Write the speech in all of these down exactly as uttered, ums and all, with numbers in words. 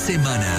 Semana.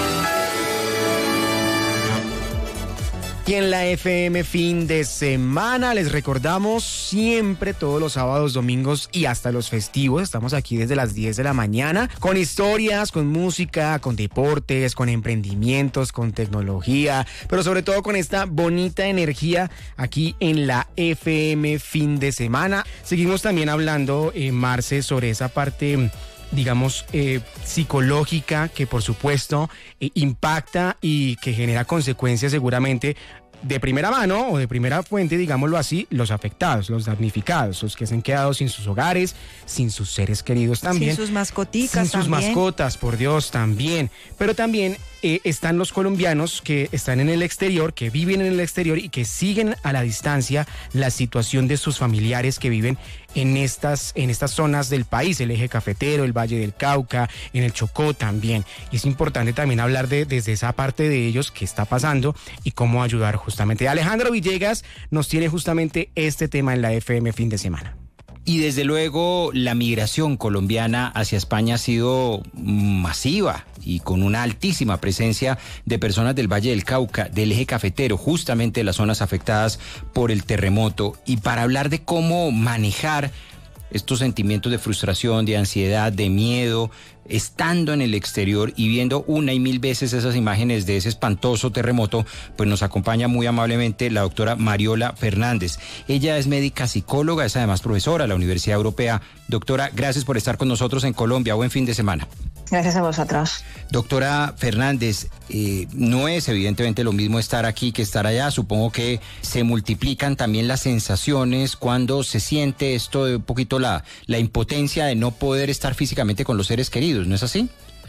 Y en la F M fin de semana les recordamos siempre todos los sábados, domingos y hasta los festivos. Estamos aquí desde las diez de la mañana con historias, con música, con deportes, con emprendimientos, con tecnología, pero sobre todo con esta bonita energía aquí en la F M fin de semana. Seguimos también hablando, eh, Marce, sobre esa parte, digamos, eh, psicológica que por supuesto eh, impacta y que genera consecuencias seguramente de primera mano o de primera fuente, digámoslo así, los afectados, los damnificados, los que se han quedado sin sus hogares, sin sus seres queridos también. Sin sus mascoticas Sin sus también. mascotas, por Dios, también. Pero también eh, están los colombianos que están en el exterior, que viven en el exterior y que siguen a la distancia la situación de sus familiares que viven en estas, en estas zonas del país, el eje cafetero, el Valle del Cauca, en el Chocó también. Y es importante también hablar de, desde esa parte de ellos, qué está pasando y cómo ayudar justamente. Alejandro Villegas nos tiene justamente este tema en la F M fin de semana. Y desde luego la migración colombiana hacia España ha sido masiva y con una altísima presencia de personas del Valle del Cauca, del eje cafetero, justamente las zonas afectadas por el terremoto. Y para hablar de cómo manejar estos sentimientos de frustración, de ansiedad, de miedo, estando en el exterior y viendo una y mil veces esas imágenes de ese espantoso terremoto, pues nos acompaña muy amablemente la doctora Mariola Fernández. Ella es médica psicóloga, es además profesora de la Universidad Europea. Doctora, gracias por estar con nosotros en Colombia. Buen fin de semana. Gracias a vosotros. Doctora Fernández, eh, no es evidentemente lo mismo estar aquí que estar allá. Supongo que se multiplican también las sensaciones cuando se siente esto de un poquito la, la impotencia de no poder estar físicamente con los seres queridos, ¿no es así?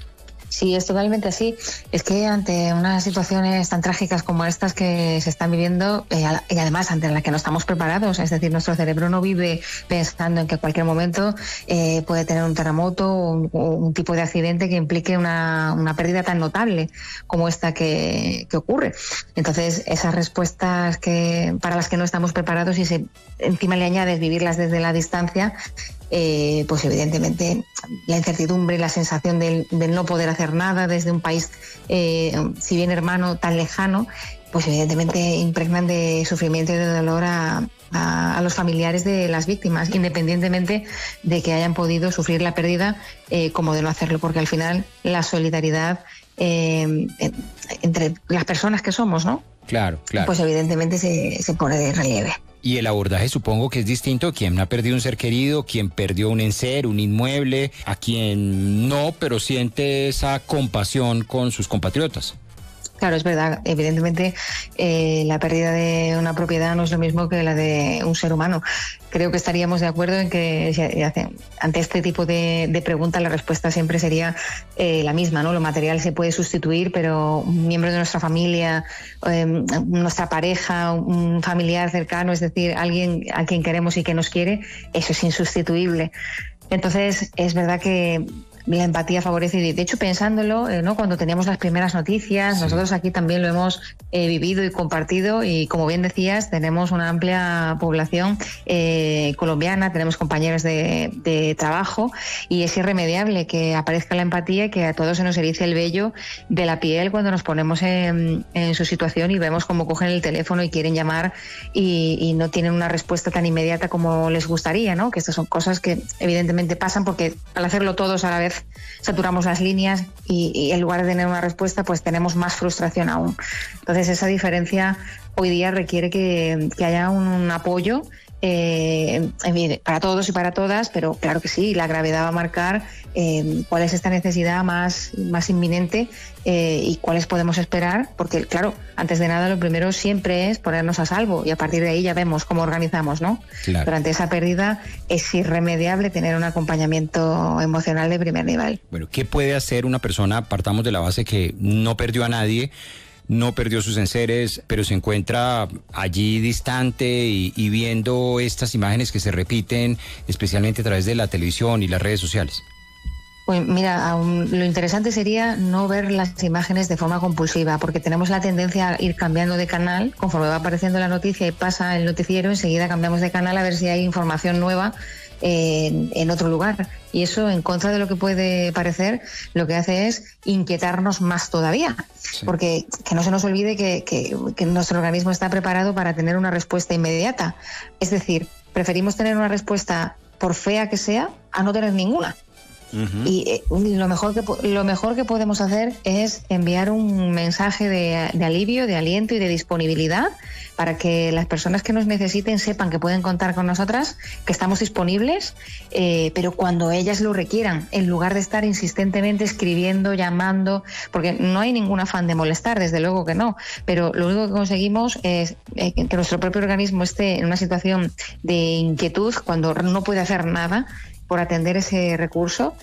Sí, es totalmente así. Es que ante unas situaciones tan trágicas como estas que se están viviendo, eh, y además ante las que no estamos preparados, es decir, nuestro cerebro no vive pensando en que en cualquier momento eh, puede tener un terremoto o un, o un tipo de accidente que implique una, una pérdida tan notable como esta que, que ocurre. Entonces, esas respuestas que para las que no estamos preparados y se, encima le añades vivirlas desde la distancia, Eh, pues evidentemente la incertidumbre, la sensación del, del no poder hacer nada desde un país, eh, si bien hermano, tan lejano, pues evidentemente impregnan de sufrimiento y de dolor a, a, a los familiares de las víctimas, independientemente de que hayan podido sufrir la pérdida eh, como de no hacerlo, porque al final la solidaridad eh, entre las personas que somos, ¿no? Claro, claro. Pues evidentemente se, se pone de relieve. Y el abordaje supongo que es distinto, quien ha perdido un ser querido, quien perdió un enser, un inmueble, a quien no, pero siente esa compasión con sus compatriotas. Claro, es verdad. Evidentemente, eh, la pérdida de una propiedad no es lo mismo que la de un ser humano. Creo que estaríamos de acuerdo en que ante este tipo de, de preguntas la respuesta siempre sería eh, la misma, ¿no? Lo material se puede sustituir, pero un miembro de nuestra familia, eh, nuestra pareja, un familiar cercano, es decir, alguien a quien queremos y que nos quiere, eso es insustituible. Entonces, es verdad que la empatía favorece, y de hecho pensándolo, eh, ¿no? Cuando teníamos las primeras noticias, sí. Nosotros aquí también lo hemos eh, vivido y compartido, y como bien decías, tenemos una amplia población eh, colombiana, tenemos compañeros de, de trabajo, y es irremediable que aparezca la empatía y que a todos se nos erice el vello de la piel cuando nos ponemos en, en su situación y vemos cómo cogen el teléfono y quieren llamar y, y no tienen una respuesta tan inmediata como les gustaría, ¿no? Que estas son cosas que evidentemente pasan porque al hacerlo todos a la vez saturamos las líneas y, y en lugar de tener una respuesta pues tenemos más frustración aún. Entonces esa diferencia hoy día requiere que, que haya un apoyo eh, para todos y para todas, pero claro que sí, la gravedad va a marcar eh, cuál es esta necesidad más, más inminente eh, y cuáles podemos esperar, porque claro, antes de nada lo primero siempre es ponernos a salvo y a partir de ahí ya vemos cómo organizamos, ¿no? Claro. Durante esa pérdida es irremediable tener un acompañamiento emocional de primer nivel. Bueno, ¿qué puede hacer una persona? Partamos de la base que no perdió a nadie, no perdió sus enseres, pero se encuentra allí distante y, y viendo estas imágenes que se repiten, especialmente a través de la televisión y las redes sociales. Pues mira, aún lo interesante sería no ver las imágenes de forma compulsiva, porque tenemos la tendencia a ir cambiando de canal, conforme va apareciendo la noticia y pasa el noticiero, enseguida cambiamos de canal a ver si hay información nueva en, en otro lugar. Y eso, en contra de lo que puede parecer, lo que hace es inquietarnos más todavía. Sí. Porque que no se nos olvide que, que, que nuestro organismo está preparado para tener una respuesta inmediata. Es decir, preferimos tener una respuesta, por fea que sea, a no tener ninguna. Uh-huh. Y eh, lo mejor que lo mejor que podemos hacer es enviar un mensaje de, de alivio, de aliento y de disponibilidad para que las personas que nos necesiten sepan que pueden contar con nosotras, que estamos disponibles, eh, pero cuando ellas lo requieran, en lugar de estar insistentemente escribiendo, llamando, porque no hay ningún afán de molestar, desde luego que no, pero lo único que conseguimos es eh, que nuestro propio organismo esté en una situación de inquietud cuando no puede hacer nada por atender ese recurso,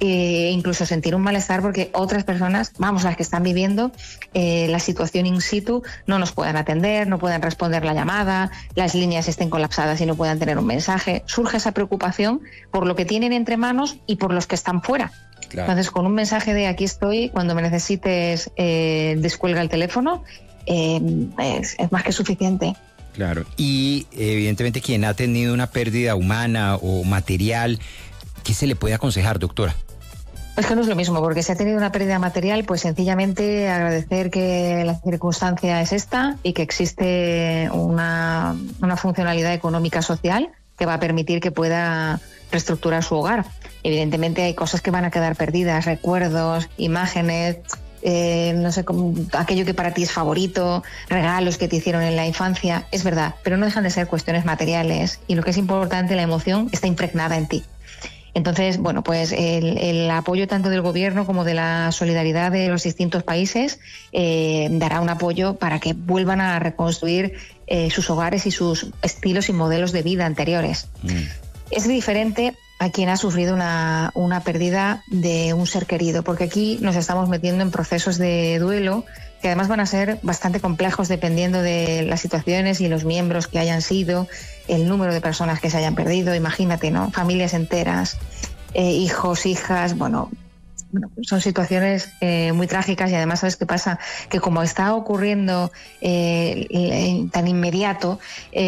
e incluso sentir un malestar porque otras personas, vamos, las que están viviendo eh, la situación in situ, no nos puedan atender, no puedan responder la llamada, las líneas estén colapsadas y no puedan tener un mensaje. Surge esa preocupación por lo que tienen entre manos y por los que están fuera. Claro. Entonces, con un mensaje de aquí estoy, cuando me necesites, eh, descuelga el teléfono, eh, es, es más que suficiente. Claro, y evidentemente quien ha tenido una pérdida humana o material, ¿qué se le puede aconsejar, doctora? Es que no es lo mismo, porque si ha tenido una pérdida material, pues sencillamente agradecer que la circunstancia es esta y que existe una, una funcionalidad económica social que va a permitir que pueda reestructurar su hogar. Evidentemente hay cosas que van a quedar perdidas, recuerdos, imágenes... Eh, no sé, como aquello que para ti es favorito, regalos que te hicieron en la infancia, es verdad, pero no dejan de ser cuestiones materiales y lo que es importante, la emoción está impregnada en ti. Entonces, bueno, pues el, el apoyo tanto del gobierno como de la solidaridad de los distintos países eh, dará un apoyo para que vuelvan a reconstruir eh, sus hogares y sus estilos y modelos de vida anteriores. Mm. Es diferente a quien ha sufrido una, una pérdida de un ser querido, porque aquí nos estamos metiendo en procesos de duelo que además van a ser bastante complejos dependiendo de las situaciones y los miembros que hayan sido, el número de personas que se hayan perdido, imagínate, ¿no? Familias enteras, eh, hijos, hijas, bueno... Bueno, son situaciones eh, muy trágicas y además, ¿sabes qué pasa? Que como está ocurriendo eh, tan inmediato,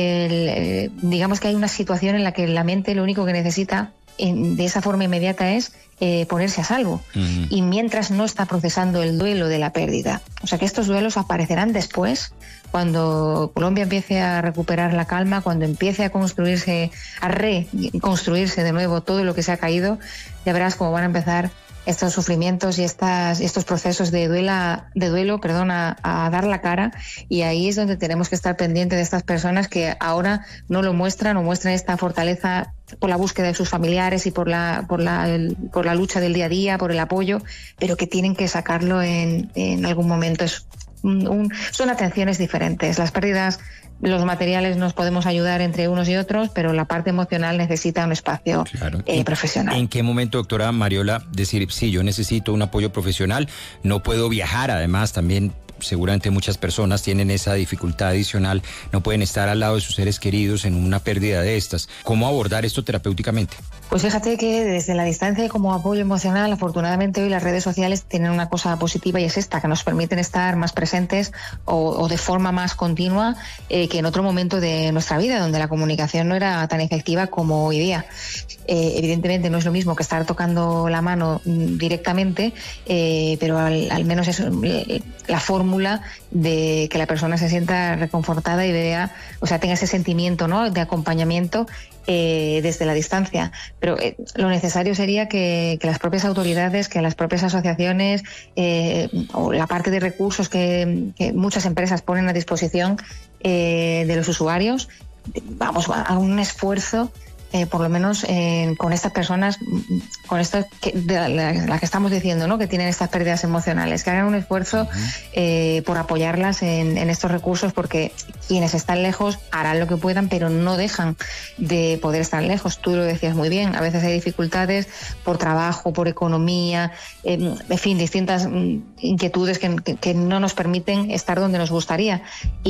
eh, digamos que hay una situación en la que la mente lo único que necesita en, de esa forma inmediata es eh, ponerse a salvo. Uh-huh. Y mientras no está procesando el duelo de la pérdida. O sea que estos duelos aparecerán después, cuando Colombia empiece a recuperar la calma, cuando empiece a construirse, a reconstruirse de nuevo todo lo que se ha caído, ya verás cómo van a empezar estos sufrimientos y estas, estos procesos de, duela, de duelo perdón, a, a dar la cara, y ahí es donde tenemos que estar pendientes de estas personas que ahora no lo muestran o muestran esta fortaleza por la búsqueda de sus familiares y por la, por la, el, por la lucha del día a día, por el apoyo, pero que tienen que sacarlo en, en algún momento. Es un, un, son atenciones diferentes. Las pérdidas, los materiales nos podemos ayudar entre unos y otros, pero la parte emocional necesita un espacio claro. eh, profesional. ¿En qué momento, doctora Mariola, decir, sí, yo necesito un apoyo profesional, no puedo viajar, además también seguramente muchas personas tienen esa dificultad adicional, no pueden estar al lado de sus seres queridos en una pérdida de estas? ¿Cómo abordar esto terapéuticamente? Pues fíjate que desde la distancia y como apoyo emocional, afortunadamente hoy las redes sociales tienen una cosa positiva y es esta, que nos permiten estar más presentes o, o de forma más continua eh, que en otro momento de nuestra vida, donde la comunicación no era tan efectiva como hoy día. Eh, evidentemente no es lo mismo que estar tocando la mano directamente, eh, pero al, al menos es la fórmula de que la persona se sienta reconfortada y vea, o sea, tenga ese sentimiento, ¿no?, de acompañamiento eh, desde la distancia. Pero eh, lo necesario sería que, que las propias autoridades, que las propias asociaciones eh, o la parte de recursos que, que muchas empresas ponen a disposición eh, de los usuarios, vamos, a un esfuerzo Eh, por lo menos eh, con estas personas, con estas que, de la, la, la que estamos diciendo, ¿no?, que tienen estas pérdidas emocionales, que hagan un esfuerzo uh-huh. eh, por apoyarlas en, en estos recursos, porque quienes están lejos harán lo que puedan, pero no dejan de poder estar lejos. Tú lo decías muy bien, a veces hay dificultades por trabajo, por economía, eh, en fin, distintas inquietudes que, que, que no nos permiten estar donde nos gustaría.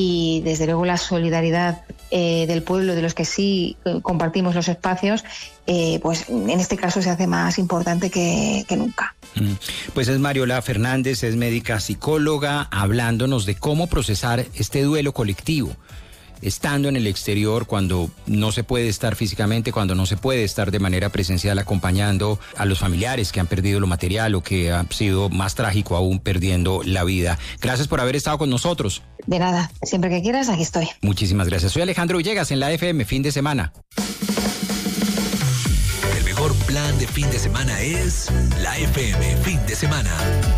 Y desde luego la solidaridad eh, del pueblo, de los que sí eh, compartimos los espacios, eh, pues en este caso se hace más importante que, que nunca. Pues es Mariola Fernández, es médica psicóloga, hablándonos de cómo procesar este duelo colectivo. estando en el exterior, cuando no se puede estar físicamente, cuando no se puede estar de manera presencial acompañando a los familiares que han perdido lo material o que ha sido más trágico aún perdiendo la vida. Gracias por haber estado con nosotros. De nada, siempre que quieras, aquí estoy. Muchísimas gracias. Soy Alejandro Villegas en la F M, fin de semana. El mejor plan de fin de semana es la F M, fin de semana.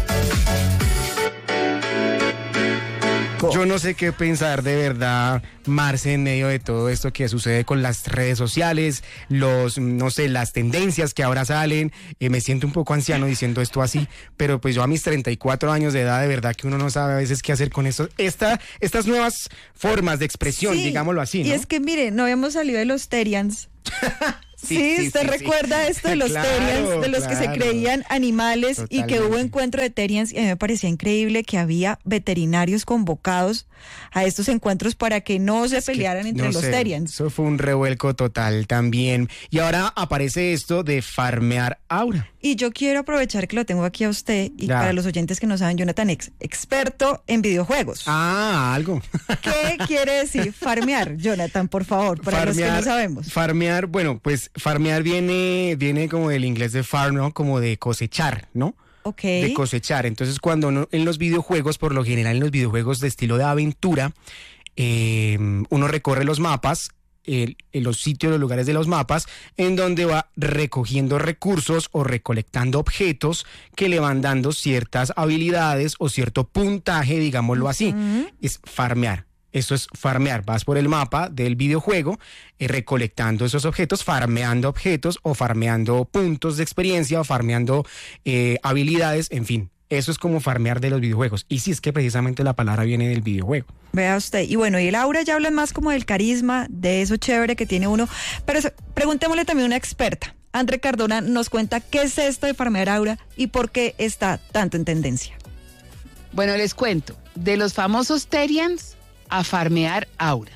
Yo no sé qué pensar de verdad, Marce, en medio de todo esto que sucede con las redes sociales, los, no sé, las tendencias que ahora salen. Eh, me siento un poco anciano diciendo esto así, pero pues yo a mis treinta y cuatro años de edad, de verdad que uno no sabe a veces qué hacer con esto, esta, estas nuevas formas de expresión, sí, digámoslo así, ¿no? Y es que, mire, no habíamos salido de los Terians. Sí, sí, sí, ¿usted sí, recuerda sí. esto de los claro, Terians, de los claro. que se creían animales? Totalmente. Y que hubo encuentro de Terians, y a mí me parecía increíble que había veterinarios convocados a estos encuentros para que no se es pelearan entre no los sé, Terians. Eso fue un revuelco total también. Y ahora aparece esto de farmear aura. Y yo quiero aprovechar que lo tengo aquí a usted, y ya. Para los oyentes que no saben, Jonathan, ex, experto en videojuegos. Ah, algo. ¿Qué quiere decir farmear, Jonathan, por favor, para farmear, los que no sabemos? Farmear, bueno, pues farmear viene, viene como del inglés de farm, ¿no? Como de cosechar, ¿no? Ok. De cosechar. Entonces, cuando uno, en los videojuegos, por lo general en los videojuegos de estilo de aventura, eh, uno recorre los mapas, el, en los sitios, los lugares de los mapas, en donde va recogiendo recursos o recolectando objetos que le van dando ciertas habilidades o cierto puntaje, digámoslo uh-huh. así. Es farmear. Eso es farmear, vas por el mapa del videojuego eh, recolectando esos objetos, farmeando objetos o farmeando puntos de experiencia o farmeando eh, habilidades, en fin. Eso es como farmear de los videojuegos. Y sí, es que precisamente la palabra viene del videojuego. Vea usted. Y bueno, y el aura ya habla más como del carisma, de eso chévere que tiene uno. Pero preguntémosle también a una experta. André Cardona nos cuenta qué es esto de farmear aura y por qué está tanto en tendencia. Bueno, les cuento. De los famosos Terians a farmear aura.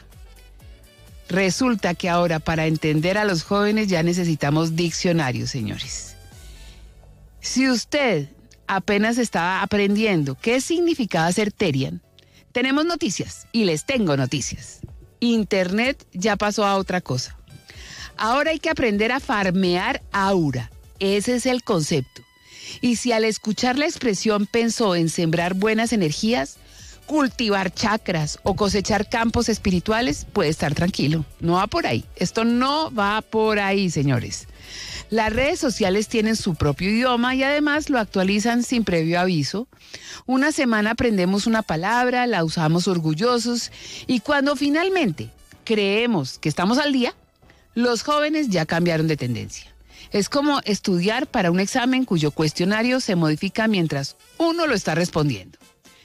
Resulta que ahora para entender a los jóvenes ya necesitamos diccionarios, señores. Si usted apenas estaba aprendiendo qué significaba ser Terian, tenemos noticias y les tengo noticias. Internet ya pasó a otra cosa. Ahora hay que aprender a farmear aura. Ese es el concepto. Y si al escuchar la expresión pensó en sembrar buenas energías, cultivar chakras o cosechar campos espirituales, puede estar tranquilo. No va por ahí. Esto no va por ahí, señores. Las redes sociales tienen su propio idioma y además lo actualizan sin previo aviso. Una semana aprendemos una palabra, la usamos orgullosos y cuando finalmente creemos que estamos al día, los jóvenes ya cambiaron de tendencia. Es como estudiar para un examen cuyo cuestionario se modifica mientras uno lo está respondiendo.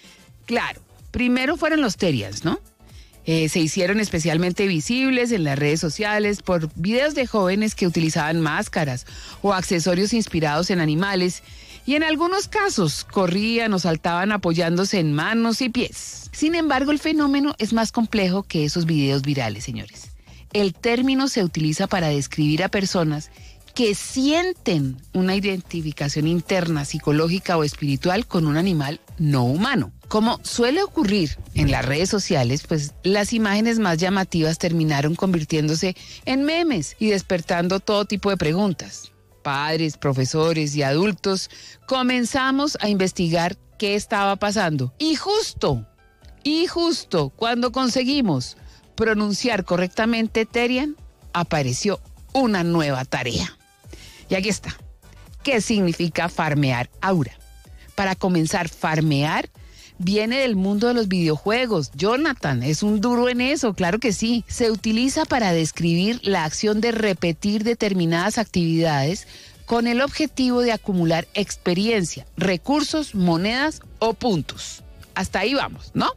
Claro, primero fueron los Terians, ¿no? Eh, se hicieron especialmente visibles en las redes sociales por videos de jóvenes que utilizaban máscaras o accesorios inspirados en animales y en algunos casos corrían o saltaban apoyándose en manos y pies. Sin embargo, el fenómeno es más complejo que esos videos virales, señores. El término se utiliza para describir a personas que sienten una identificación interna, psicológica o espiritual con un animal no humano. Como suele ocurrir en las redes sociales, pues las imágenes más llamativas terminaron convirtiéndose en memes y despertando todo tipo de preguntas. Padres, profesores y adultos comenzamos a investigar qué estaba pasando. Y justo, y justo cuando conseguimos pronunciar correctamente Terian, apareció una nueva tarea. Y aquí está. ¿Qué significa farmear aura? Para comenzar, farmear viene del mundo de los videojuegos. Jonathan es un duro en eso, claro que sí. Se utiliza para describir la acción de repetir determinadas actividades con el objetivo de acumular experiencia, recursos, monedas o puntos. Hasta ahí vamos, ¿no?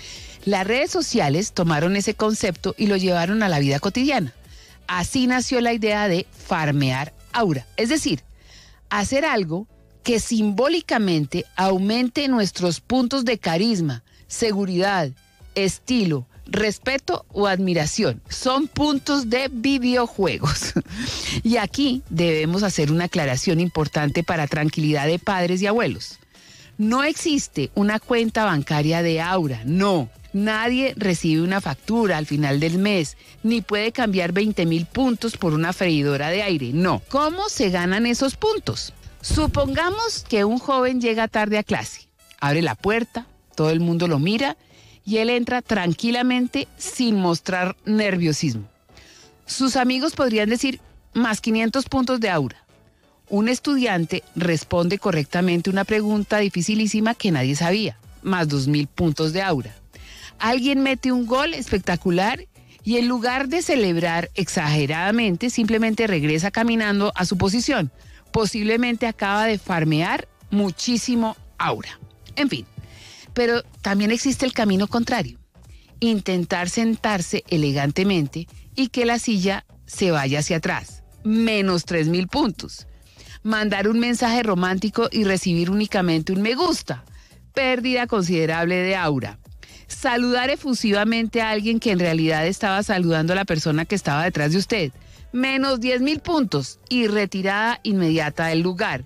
Las redes sociales tomaron ese concepto y lo llevaron a la vida cotidiana. Así nació la idea de farmear aura, es decir, hacer algo que simbólicamente aumente nuestros puntos de carisma, seguridad, estilo, respeto o admiración. Son puntos de videojuegos. Y aquí debemos hacer una aclaración importante para tranquilidad de padres y abuelos. No existe una cuenta bancaria de aura, no. Nadie recibe una factura al final del mes, ni puede cambiar veinte mil puntos por una freidora de aire. No. ¿Cómo se ganan esos puntos? Supongamos que un joven llega tarde a clase, abre la puerta, todo el mundo lo mira y él entra tranquilamente sin mostrar nerviosismo. Sus amigos podrían decir más quinientos puntos de aura. Un estudiante responde correctamente una pregunta dificilísima que nadie sabía, más dos mil puntos de aura. Alguien mete un gol espectacular y en lugar de celebrar exageradamente, simplemente regresa caminando a su posición. Posiblemente acaba de farmear muchísimo aura. En fin, pero también existe el camino contrario. Intentar sentarse elegantemente y que la silla se vaya hacia atrás. Menos tres mil puntos. Mandar un mensaje romántico y recibir únicamente un me gusta. Pérdida considerable de aura. Saludar efusivamente a alguien que en realidad estaba saludando a la persona que estaba detrás de usted. Menos diez mil puntos y retirada inmediata del lugar.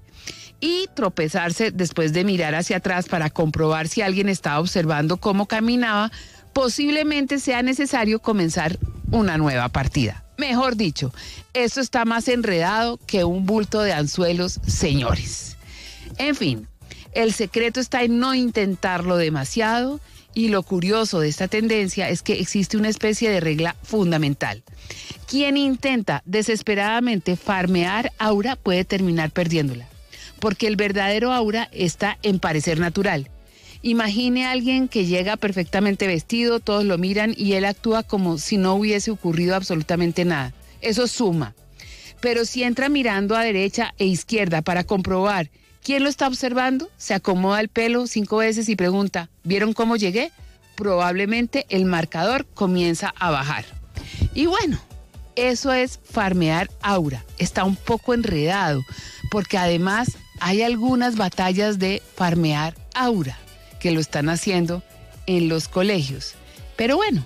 Y tropezarse después de mirar hacia atrás para comprobar si alguien estaba observando cómo caminaba, posiblemente sea necesario comenzar una nueva partida. Mejor dicho, esto está más enredado que un bulto de anzuelos, señores. En fin, el secreto está en no intentarlo demasiado. Y lo curioso de esta tendencia es que existe una especie de regla fundamental. Quien intenta desesperadamente farmear aura puede terminar perdiéndola, porque el verdadero aura está en parecer natural. Imagine a alguien que llega perfectamente vestido, todos lo miran y él actúa como si no hubiese ocurrido absolutamente nada. Eso suma. Pero si entra mirando a derecha e izquierda para comprobar quién lo está observando, se acomoda el pelo cinco veces y pregunta, ¿vieron cómo llegué? Probablemente el marcador comienza a bajar. Y bueno, eso es farmear aura. Está un poco enredado, porque además hay algunas batallas de farmear aura que lo están haciendo en los colegios. Pero bueno,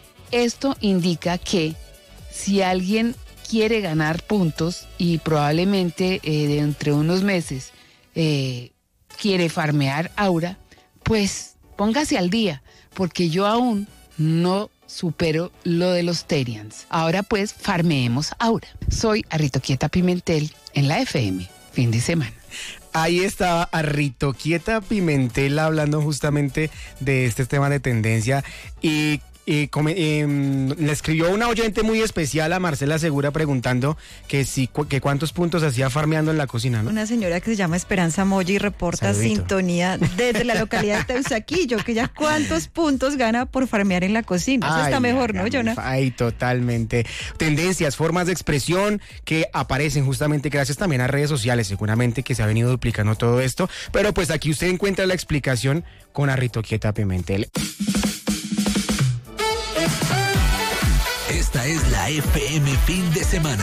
esto indica que si alguien quiere ganar puntos y probablemente eh, dentro de unos meses Eh, quiere farmear aura, pues póngase al día, porque yo aún no supero lo de los Terians. Ahora pues farmeemos aura. Soy Arritoquieta Pimentel en la F M, fin de semana. Ahí estaba Arritoquieta Pimentel hablando justamente de este tema de tendencia y Eh, come, eh, le escribió una oyente muy especial a Marcela Segura preguntando que si cu que cuántos puntos hacía farmeando en la cocina, ¿no? Una señora que se llama Esperanza Moya y reporta Saludito. Sintonía desde la localidad de Teusaquillo, que ya cuántos puntos gana por farmear en la cocina. Eso ay, está mejor, ¿no, Jonah? Ay, totalmente. Tendencias, formas de expresión que aparecen justamente gracias también a redes sociales, seguramente que se ha venido duplicando todo esto, pero pues aquí usted encuentra la explicación con Arritoquieta Pimentel. Esta es la F M fin de semana.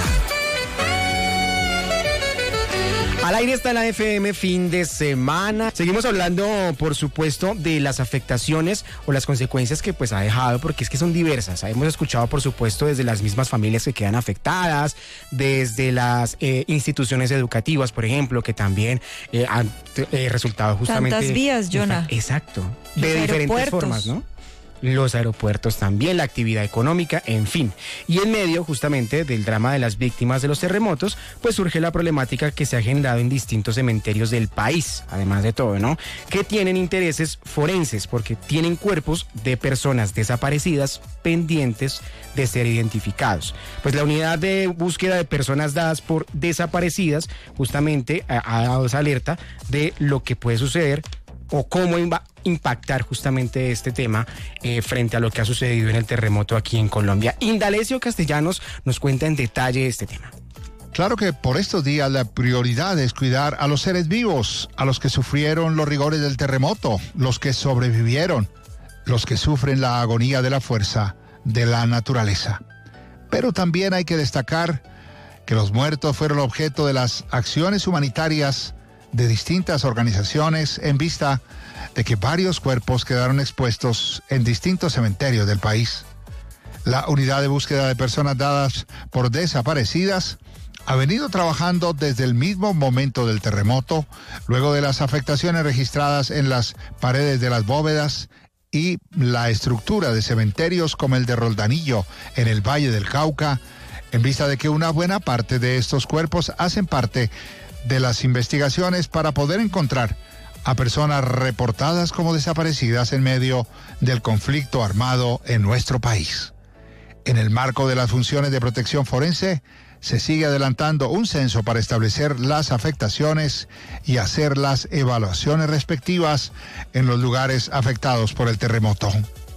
Al aire está la F M fin de semana. Seguimos hablando, por supuesto, de las afectaciones o las consecuencias que pues ha dejado, porque es que son diversas. Hemos escuchado, por supuesto, desde las mismas familias que quedan afectadas, desde las eh, instituciones educativas, por ejemplo, que también eh, han eh, resultado justamente... Tantas vías, Jonah. Exacto. De diferentes formas, ¿no? Los aeropuertos también, la actividad económica, en fin. Y en medio justamente del drama de las víctimas de los terremotos, pues surge la problemática que se ha generado en distintos cementerios del país, además de todo, ¿no? Que tienen intereses forenses porque tienen cuerpos de personas desaparecidas pendientes de ser identificados. Pues la unidad de búsqueda de personas dadas por desaparecidas justamente ha, ha dado esa alerta de lo que puede suceder o cómo va impactar justamente este tema eh, frente a lo que ha sucedido en el terremoto aquí en Colombia. Indalecio Castellanos nos cuenta en detalle este tema. Claro que por estos días la prioridad es cuidar a los seres vivos, a los que sufrieron los rigores del terremoto, los que sobrevivieron, los que sufren la agonía de la fuerza de la naturaleza. Pero también hay que destacar que los muertos fueron objeto de las acciones humanitarias de distintas organizaciones en vista de que varios cuerpos quedaron expuestos en distintos cementerios del país. La unidad de búsqueda de personas dadas por desaparecidas ha venido trabajando desde el mismo momento del terremoto, luego de las afectaciones registradas en las paredes de las bóvedas y la estructura de cementerios como el de Roldanillo en el Valle del Cauca, en vista de que una buena parte de estos cuerpos hacen parte de las investigaciones para poder encontrar a personas reportadas como desaparecidas en medio del conflicto armado en nuestro país. En el marco de las funciones de protección forense, se sigue adelantando un censo para establecer las afectaciones y hacer las evaluaciones respectivas en los lugares afectados por el terremoto.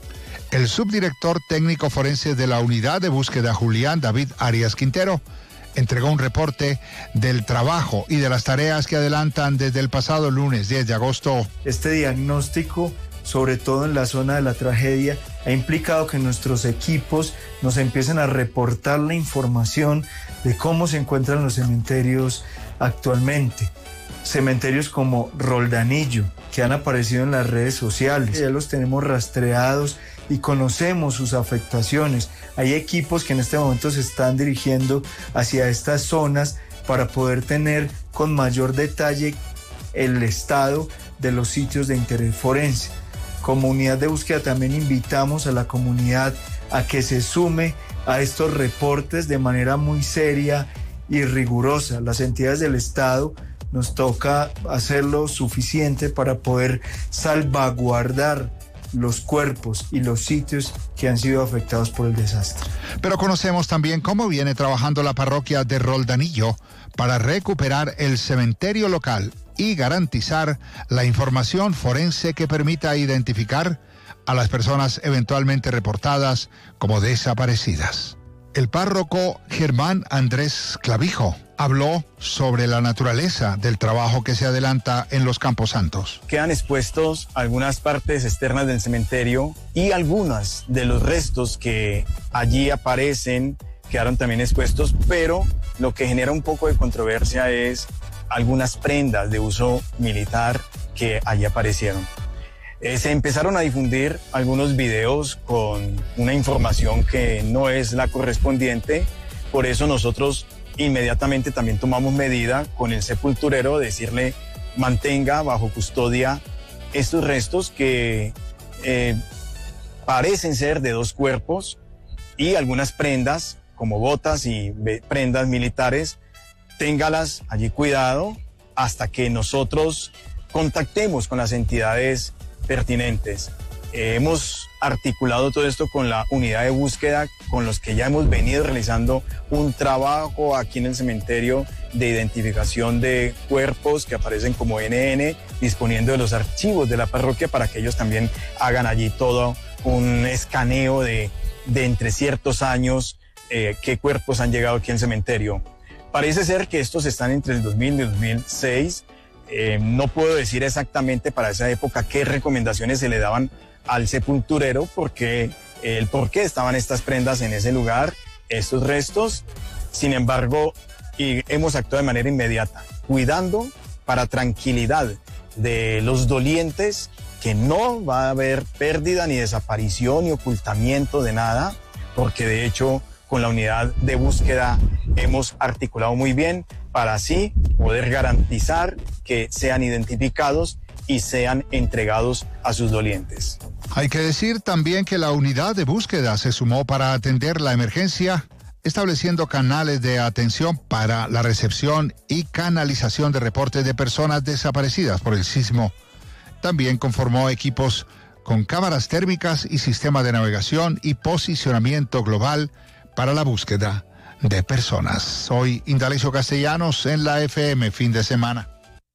El subdirector técnico forense de la Unidad de Búsqueda, Julián David Arias Quintero, entregó un reporte del trabajo y de las tareas que adelantan desde el pasado lunes diez de agosto. Este diagnóstico, sobre todo en la zona de la tragedia, ha implicado que nuestros equipos nos empiecen a reportar la información de cómo se encuentran los cementerios actualmente. Cementerios como Roldanillo, que han aparecido en las redes sociales, ya los tenemos rastreados y conocemos sus afectaciones. Hay equipos que en este momento se están dirigiendo hacia estas zonas para poder tener con mayor detalle el estado de los sitios de interés forense. Como unidad de búsqueda también invitamos a la comunidad a que se sume a estos reportes de manera muy seria y rigurosa. Las entidades del Estado nos toca hacer lo suficiente para poder salvaguardar los cuerpos y los sitios que han sido afectados por el desastre. Pero conocemos también cómo viene trabajando la parroquia de Roldanillo para recuperar el cementerio local y garantizar la información forense que permita identificar a las personas eventualmente reportadas como desaparecidas. El párroco Germán Andrés Clavijo habló sobre la naturaleza del trabajo que se adelanta en los Camposantos. Quedan expuestos algunas partes externas del cementerio y algunas de los restos que allí aparecen quedaron también expuestos, pero lo que genera un poco de controversia es algunas prendas de uso militar que allí aparecieron. Eh, se empezaron a difundir algunos videos con una información que no es la correspondiente, por eso nosotros inmediatamente también tomamos medida con el sepulturero, decirle mantenga bajo custodia estos restos que eh, parecen ser de dos cuerpos y algunas prendas como botas y prendas militares, téngalas allí cuidado hasta que nosotros contactemos con las entidades pertinentes. Eh, hemos articulado todo esto con la unidad de búsqueda, con los que ya hemos venido realizando un trabajo aquí en el cementerio de identificación de cuerpos que aparecen como N N, disponiendo de los archivos de la parroquia para que ellos también hagan allí todo un escaneo de, de entre ciertos años eh, qué cuerpos han llegado aquí al cementerio. Parece ser que estos están entre el dos mil y el dos mil seis. Eh, no puedo decir exactamente para esa época qué recomendaciones se le daban al sepulturero, porque el por qué estaban estas prendas en ese lugar, estos restos. Sin embargo, y hemos actuado de manera inmediata, cuidando para tranquilidad de los dolientes, que no va a haber pérdida ni desaparición ni ocultamiento de nada, porque de hecho con la unidad de búsqueda hemos articulado muy bien para así poder garantizar que sean identificados y sean entregados a sus dolientes. Hay que decir también que la unidad de búsqueda se sumó para atender la emergencia, estableciendo canales de atención para la recepción y canalización de reportes de personas desaparecidas por el sismo. También conformó equipos con cámaras térmicas y sistema de navegación y posicionamiento global para la búsqueda de personas. Soy Indalecio Castellanos en la F M Fin de Semana.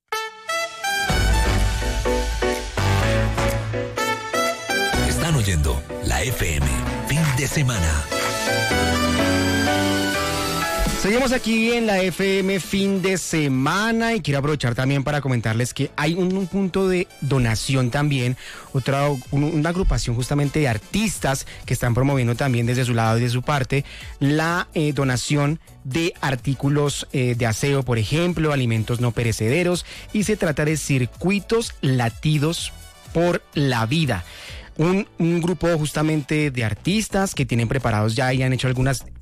Están oyendo la F M Fin de Semana. Seguimos aquí en la F M Fin de Semana y quiero aprovechar también para comentarles que hay un, un punto de donación también, otra un, una agrupación justamente de artistas que están promoviendo también desde su lado y de su parte la eh, donación de artículos eh, de aseo, por ejemplo, alimentos no perecederos, y se trata de Circuitos Latidos por la Vida. Un, un grupo justamente de artistas que tienen preparados ya y han hecho algunas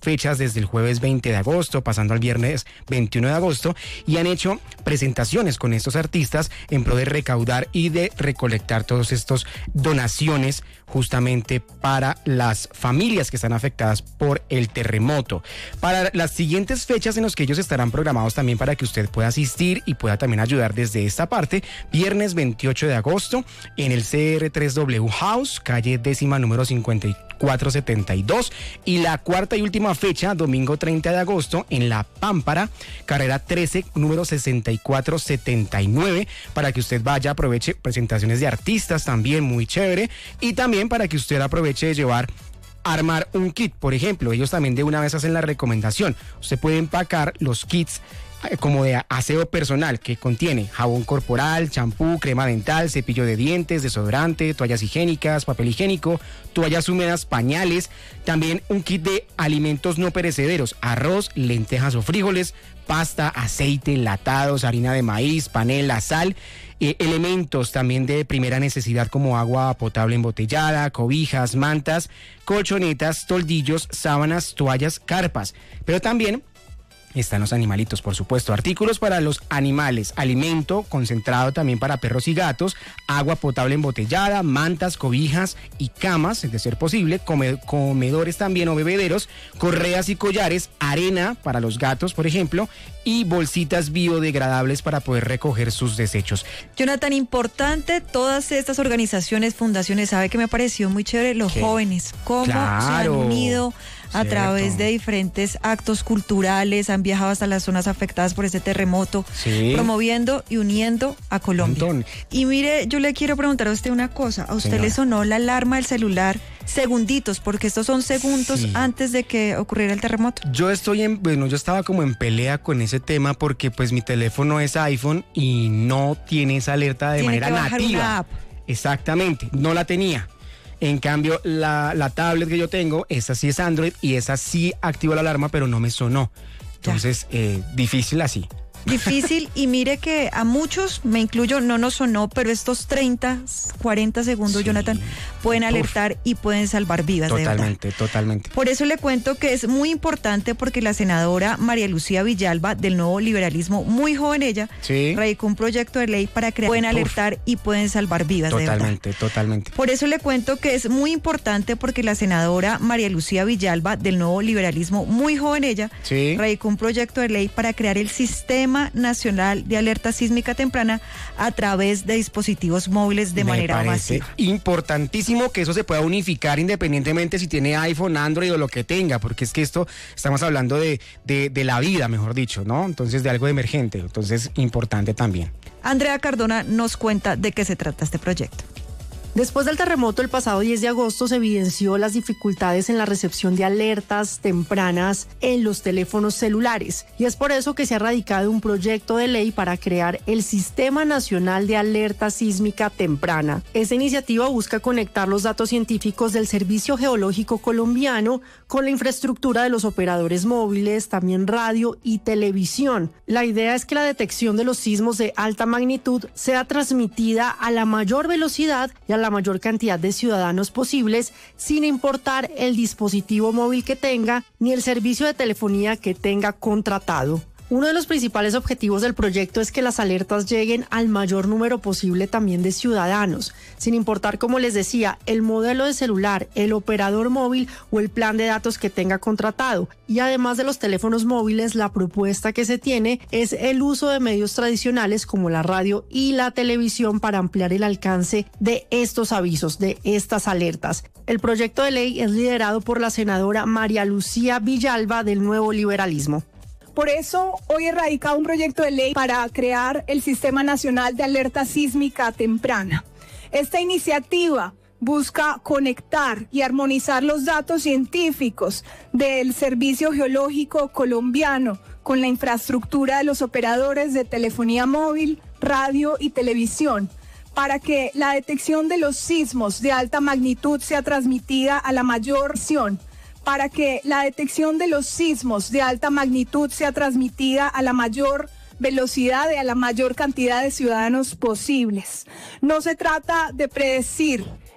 fechas desde el jueves veinte de agosto, pasando al viernes veintiuno de agosto, y han hecho presentaciones con estos artistas en pro de recaudar y de recolectar todos estos donaciones justamente para las familias que están afectadas por el terremoto. Para las siguientes fechas en las que ellos estarán programados también para que usted pueda asistir y pueda también ayudar desde esta parte, viernes veintiocho de agosto en el C R tres W House, calle décima número cincuenta y cuatro setenta y dos, y la cuarta y última fecha, domingo treinta de agosto en La Pámpara, carrera trece número sesenta y cuatro setenta y nueve, para que usted vaya, aproveche presentaciones de artistas también muy chévere, y también para que usted aproveche de llevar armar un kit. Por ejemplo, ellos también de una vez hacen la recomendación, usted puede empacar los kits como de aseo personal, que contiene jabón corporal, champú, crema dental, cepillo de dientes, desodorante, toallas higiénicas, papel higiénico, toallas húmedas, pañales, también un kit de alimentos no perecederos, arroz, lentejas o frijoles, pasta, aceite, enlatados, harina de maíz, panela, sal, eh, elementos también de primera necesidad como agua potable embotellada, cobijas, mantas, colchonetas, toldillos, sábanas, toallas, carpas, pero también están los animalitos, por supuesto, artículos para los animales, alimento concentrado también para perros y gatos, agua potable embotellada, mantas, cobijas y camas, de ser posible, come- comedores también o bebederos, correas y collares, arena para los gatos, por ejemplo, y bolsitas biodegradables para poder recoger sus desechos. Jonathan, importante, todas estas organizaciones, fundaciones, sabe que me pareció muy chévere, los ¿Qué? jóvenes, cómo claro. se han unido a Cierto. través de diferentes actos culturales, han viajado hasta las zonas afectadas por este terremoto, sí. promoviendo y uniendo a Colombia. Montón. Y mire, yo le quiero preguntar a usted una cosa, ¿a usted Señora. le sonó la alarma del celular segunditos? Porque estos son segundos sí. antes de que ocurriera el terremoto. Yo estoy en, bueno, yo estaba como en pelea con ese tema porque pues mi teléfono es iPhone y no tiene esa alerta de Tiene manera que bajar nativa. Una app. Exactamente, no la tenía. En cambio, la, la tablet que yo tengo, esa sí es Android y esa sí activó la alarma, pero no me sonó. Entonces, eh, difícil así. Difícil, y mire que a muchos, me incluyo, no nos sonó, pero estos treinta, cuarenta segundos, sí. Jonathan, pueden alertar Uf. y pueden salvar vidas. Totalmente, de verdad. totalmente. Por eso le cuento que es muy importante porque la senadora María Lucía Villalba, del Nuevo Liberalismo, muy joven ella, sí. radicó un proyecto de ley para crear, pueden alertar Uf. y pueden salvar vidas. Totalmente, de verdad. totalmente. Por eso le cuento que es muy importante porque la senadora María Lucía Villalba, del Nuevo Liberalismo, muy joven ella, sí. radicó un proyecto de ley para crear el sistema nacional de alerta sísmica temprana a través de dispositivos móviles de Me manera parece masiva. Importantísimo que eso se pueda unificar independientemente si tiene iPhone, Android o lo que tenga, porque es que esto estamos hablando de, de, de la vida, mejor dicho, ¿no? Entonces de algo emergente, entonces importante también. Andrea Cardona nos cuenta de qué se trata este proyecto. Después del terremoto el pasado diez de agosto se evidenció las dificultades en la recepción de alertas tempranas en los teléfonos celulares, y es por eso que se ha radicado un proyecto de ley para crear el Sistema Nacional de Alerta Sísmica Temprana. Esta iniciativa busca conectar los datos científicos del Servicio Geológico Colombiano con la infraestructura de los operadores móviles, también radio y televisión. La idea es que la detección de los sismos de alta magnitud sea transmitida a la mayor velocidad y a la mayor cantidad de ciudadanos posibles, sin importar el dispositivo móvil que tenga ni el servicio de telefonía que tenga contratado. Uno de los principales objetivos del proyecto es que las alertas lleguen al mayor número posible también de ciudadanos, sin importar, como les decía, el modelo de celular, el operador móvil o el plan de datos que tenga contratado. Y además de los teléfonos móviles, la propuesta que se tiene es el uso de medios tradicionales como la radio y la televisión para ampliar el alcance de estos avisos, de estas alertas. El proyecto de ley es liderado por la senadora María Lucía Villalba del Nuevo Liberalismo. Por eso, hoy he radicado un proyecto de ley para crear el Sistema Nacional de Alerta Sísmica Temprana. Esta iniciativa busca conectar y armonizar los datos científicos del Servicio Geológico Colombiano con la infraestructura de los operadores de telefonía móvil, radio y televisión, para que la detección de los sismos de alta magnitud sea transmitida a la mayor acción. para que la detección de los sismos de alta magnitud sea transmitida a la mayor velocidad y a la mayor cantidad de ciudadanos posibles. No se trata de predecir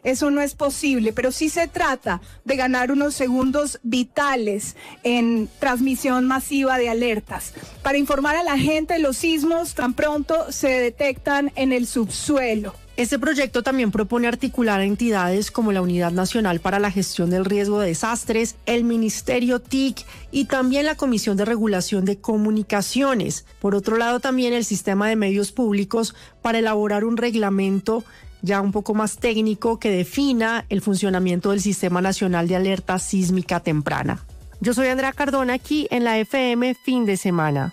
eso no es posible, pero sí se trata de ganar unos segundos vitales en transmisión masiva de alertas para informar a la gente de los sismos tan pronto se detectan en el subsuelo. Este proyecto también propone articular a entidades como la Unidad Nacional para la Gestión del Riesgo de Desastres, el Ministerio T I C y también la Comisión de Regulación de Comunicaciones. Por otro lado, también el Sistema de Medios Públicos para elaborar un reglamento ya un poco más técnico que defina el funcionamiento del Sistema Nacional de Alerta Sísmica Temprana. Yo soy Andrea Cardona, aquí en la F M Fin de Semana.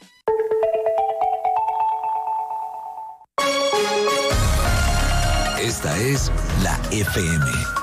Esta es la F M.